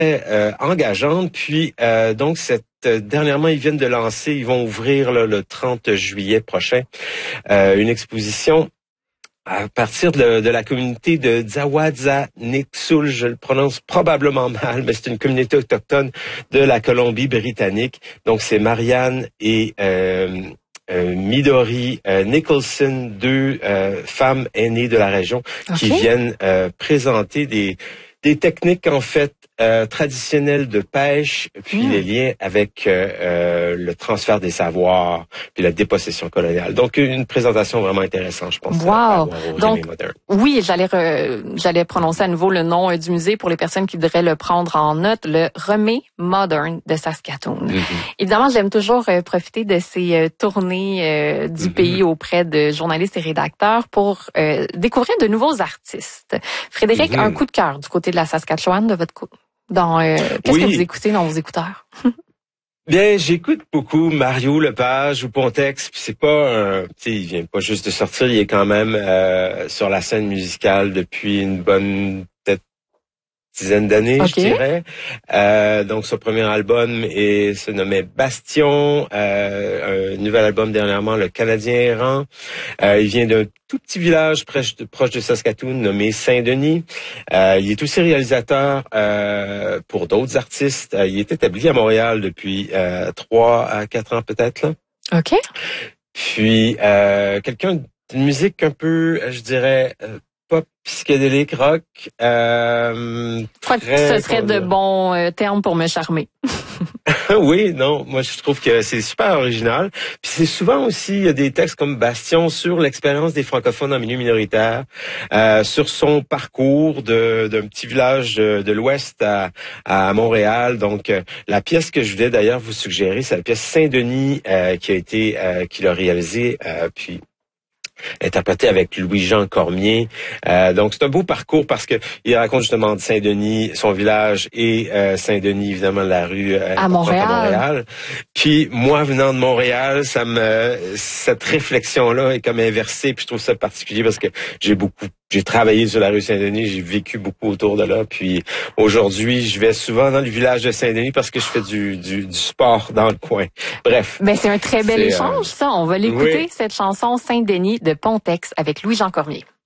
engageante. Puis donc dernièrement, ils viennent de lancer, ils vont ouvrir là, le 30 juillet prochain une exposition à partir de la communauté de Zawadza-Nixul, je le prononce probablement mal, mais c'est une communauté autochtone de la Colombie-Britannique. Donc c'est Marianne et Midori Nicholson, deux femmes aînées de la région, qui viennent présenter des techniques en fait traditionnelles de pêche, puis les liens avec le transfert des savoirs, puis la dépossession coloniale. Donc une présentation vraiment intéressante, je pense. Wow. Donc oui, j'allais prononcer à nouveau le nom du musée pour les personnes qui devraient le prendre en note, le Remé Modern de Saskatoon. Évidemment, j'aime toujours profiter de ces tournées du pays auprès de journalistes et rédacteurs pour découvrir de nouveaux artistes. Frédéric, un coup de cœur du côté de la Saskatchewan de votre côté. Qu'est-ce que vous écoutez dans vos écouteurs? Bien, j'écoute beaucoup Mario Lepage ou Pontex, puis c'est pas il vient pas juste de sortir, il est quand même sur la scène musicale depuis une bonne dizaine d'années, je dirais. Donc, son premier album se nommait Bastion. Un nouvel album dernièrement, Le Canadien errant. Il vient d'un tout petit village proche de Saskatoon nommé Saint-Denis. Il est aussi réalisateur pour d'autres artistes. Il est établi à Montréal depuis 3 à 4 ans peut-être. Là. OK. Puis, quelqu'un d'une musique un peu, je dirais... pop, psychédélique, rock. Je crois que ce serait de bons termes pour me charmer. Oui, non, moi je trouve que c'est super original. Puis c'est souvent aussi, il y a des textes comme Bastion sur l'expérience des francophones en milieu minoritaire, sur son parcours d'un petit village de l'Ouest à Montréal. Donc la pièce que je voulais d'ailleurs vous suggérer, c'est la pièce Saint-Denis qu'il a réalisée, puis interprété avec Louis-Jean Cormier. Donc, c'est un beau parcours parce que il raconte justement de Saint-Denis, son village, et Saint-Denis, évidemment, la rue à Montréal. Puis, moi, venant de Montréal, cette réflexion-là est comme inversée, puis je trouve ça particulier parce que j'ai travaillé sur la rue Saint-Denis, j'ai vécu beaucoup autour de là, puis aujourd'hui, je vais souvent dans le village de Saint-Denis parce que je fais du sport dans le coin. Bref. Ben, c'est un très bel échange, ça. On va l'écouter, cette chanson Saint-Denis de Pontex avec Louis-Jean Cormier.